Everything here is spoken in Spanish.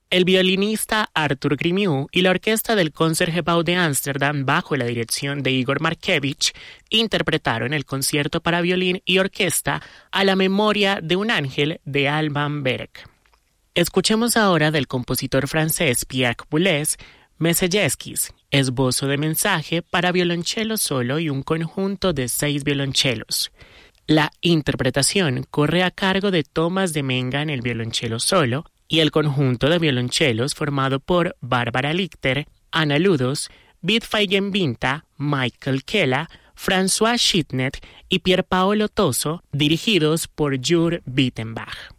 El violinista Artur Grimiu y la orquesta del Concertgebouw de Ámsterdam, bajo la dirección de Igor Markevich, interpretaron el concierto para violín y orquesta a la memoria de un ángel de Alban Berg. Escuchemos ahora del compositor francés Pierre Boulez, Messejeskis, esbozo de mensaje para violonchelo solo y un conjunto de 6 violonchelos. La interpretación corre a cargo de Thomas de Menga en el violonchelo solo y el conjunto de violonchelos formado por Bárbara Lichter, Ana Ludos, Bidfaigen Vinta, Michael Kella, François Schittnet y Pierpaolo Toso, dirigidos por Jur Wittenbach.